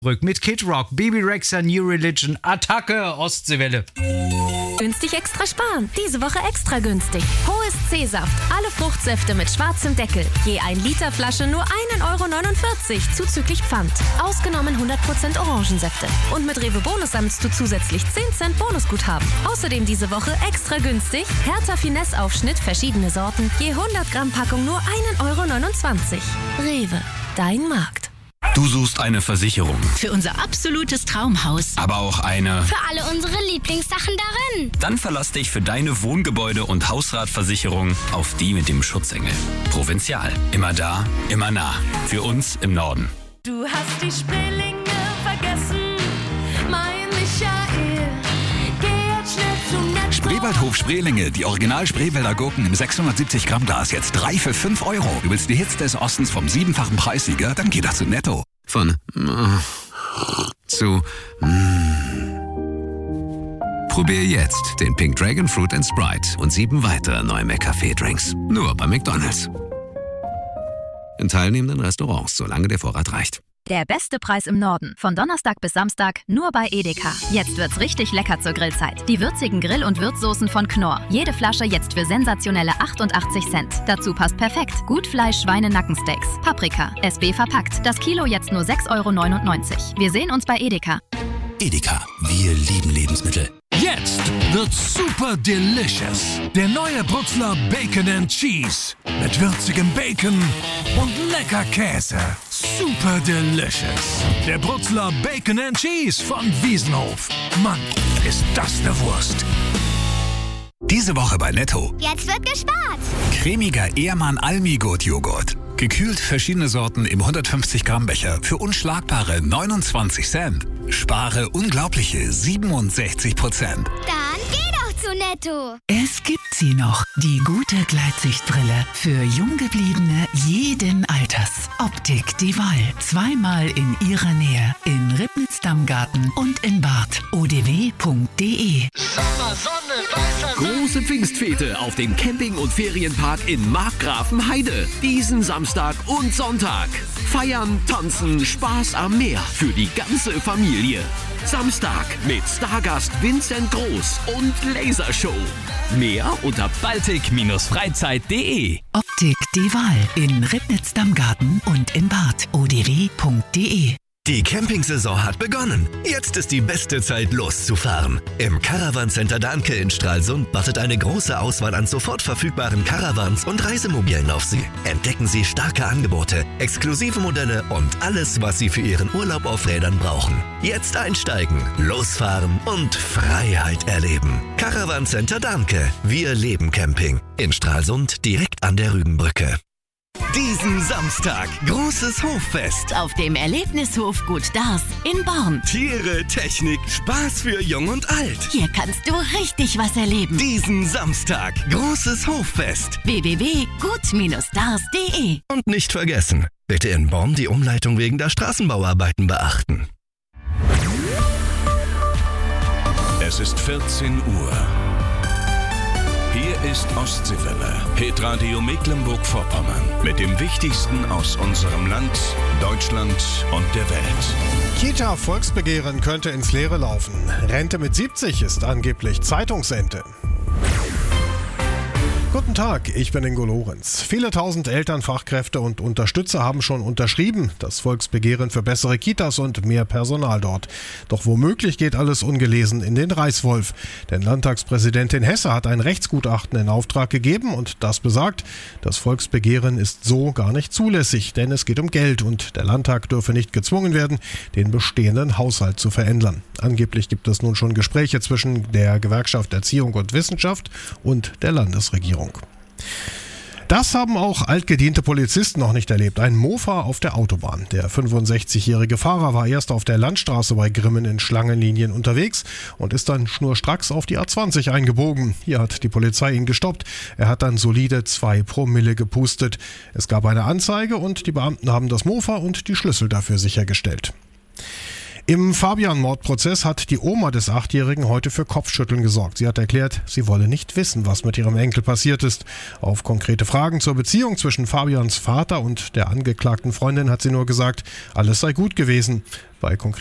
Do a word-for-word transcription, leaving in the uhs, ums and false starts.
Rück mit Kid Rock, Baby Rexha, New Religion, Attacke, Ostseewelle. Günstig extra sparen. Diese Woche extra günstig. Hohes C-Saft. Alle Fruchtsäfte mit schwarzem Deckel. Je ein Liter Flasche nur ein Euro neunundvierzig zuzüglich Pfand. Ausgenommen hundert Prozent Orangensäfte. Und mit Rewe Bonus sammelst du zusätzlich zehn Cent Bonusguthaben. Außerdem diese Woche extra günstig. Hertha Finesse Aufschnitt, verschiedene Sorten. Je hundert Gramm Packung nur ein Euro neunundzwanzig. Rewe, dein Markt. Du suchst eine Versicherung. Für unser absolutes Traumhaus. Aber auch eine... Für alle unsere Lieblingssachen darin. Dann verlass dich für deine Wohngebäude- und Hausratversicherung auf die mit dem Schutzengel. Provinzial. Immer da, immer nah. Für uns im Norden. Du hast die Spreelinge vergessen, mein Michael. Geh jetzt schnell zum Netto. Spreewaldhof Spreelinge, die Original Spreewälder Gurken im sechshundertsiebzig Gramm Glas, jetzt drei für fünf Euro. Du willst die Hits des Ostens vom siebenfachen Preissieger? Dann geh doch zu Netto. Von äh, zu mm. Probier jetzt den Pink Dragon Fruit and Sprite und sieben weitere neue McCafé-Drinks. Nur bei McDonald's. In teilnehmenden Restaurants, solange der Vorrat reicht. Der beste Preis im Norden. Von Donnerstag bis Samstag nur bei Edeka. Jetzt wird's richtig lecker zur Grillzeit. Die würzigen Grill- und Würzsoßen von Knorr. Jede Flasche jetzt für sensationelle achtundachtzig Cent. Dazu passt perfekt Gutfleisch Schweine-Nackensteaks. Paprika. S B verpackt. Das Kilo jetzt nur sechs Euro neunundneunzig. Wir sehen uns bei Edeka. Edeka. Wir lieben Lebensmittel. Jetzt wird's super delicious. Der neue Brutzler Bacon and Cheese. Mit würzigem Bacon und lecker Käse. Super delicious. Der Brutzler Bacon and Cheese von Wiesenhof. Mann, ist das eine Wurst. Diese Woche bei Netto. Jetzt wird gespart. Cremiger Ehrmann Almigurt Joghurt. Gekühlt verschiedene Sorten im hundertfünfzig Gramm Becher für unschlagbare neunundzwanzig Cent. Spare unglaubliche siebenundsechzig Prozent. Dann geh doch zu Netto. Es gibt sie noch, die gute Gleitsichtbrille. Für Junggebliebene jeden Alters. Optik Die Wahl. Zweimal in ihrer Nähe. In Ribnitz-Dammgarten und in Barth. o d w punkt d e. Sommer, Sonne, weißer Große Pfingstfete auf dem Camping- und Ferienpark in Markgrafenheide. Diesen Samstag und Sonntag. Feiern, tanzen, Spaß am Meer für die ganze Familie. Samstag mit Stargast Vincent Groß und Lasershow. Mehr unter baltic Freizeit punkt de. Optik Die Wahl. In Ribnitz-Dammgarten und in Barth. o d w punkt d e. Die Campingsaison hat begonnen. Jetzt ist die beste Zeit, loszufahren. Im Caravan Center Dahnke in Stralsund wartet eine große Auswahl an sofort verfügbaren Caravans und Reisemobilen auf Sie. Entdecken Sie starke Angebote, exklusive Modelle und alles, was Sie für Ihren Urlaub auf Rädern brauchen. Jetzt einsteigen, losfahren und Freiheit erleben. Caravan Center Dahnke. Wir leben Camping. In Stralsund direkt an der Rügenbrücke. Diesen Samstag großes Hoffest Auf dem Erlebnishof Gut Dars in Born. Tiere, Technik, Spaß für Jung und Alt. Hier kannst du richtig was erleben. Diesen Samstag großes Hoffest. w w w punkt gut dars punkt d e. Und nicht vergessen, bitte in Born die Umleitung wegen der Straßenbauarbeiten beachten. Es ist vierzehn Uhr. Hier ist Ostseewelle, Hitradio Mecklenburg-Vorpommern. Mit dem Wichtigsten aus unserem Land, Deutschland und der Welt. Kita-Volksbegehren könnte ins Leere laufen. Rente mit siebzig ist angeblich Zeitungsente. Guten Tag, ich bin Ingo Lorenz. Viele tausend Eltern, Fachkräfte und Unterstützer haben schon unterschrieben. Das Volksbegehren für bessere Kitas und mehr Personal dort. Doch womöglich geht alles ungelesen in den Reißwolf. Denn Landtagspräsidentin Hesse hat ein Rechtsgutachten in Auftrag gegeben und das besagt, das Volksbegehren ist so gar nicht zulässig, denn es geht um Geld und der Landtag dürfe nicht gezwungen werden, den bestehenden Haushalt zu verändern. Angeblich gibt es nun schon Gespräche zwischen der Gewerkschaft Erziehung und Wissenschaft und der Landesregierung. Das haben auch altgediente Polizisten noch nicht erlebt. Ein Mofa auf der Autobahn. Der fünfundsechzigjährige Fahrer war erst auf der Landstraße bei Grimmen in Schlangenlinien unterwegs und ist dann schnurstracks auf die A zwanzig eingebogen. Hier hat die Polizei ihn gestoppt. Er hat dann solide zwei Promille gepustet. Es gab eine Anzeige und die Beamten haben das Mofa und die Schlüssel dafür sichergestellt. Im Fabian-Mordprozess hat die Oma des Achtjährigen heute für Kopfschütteln gesorgt. Sie hat erklärt, sie wolle nicht wissen, was mit ihrem Enkel passiert ist. Auf konkrete Fragen zur Beziehung zwischen Fabians Vater und der angeklagten Freundin hat sie nur gesagt, alles sei gut gewesen. Bei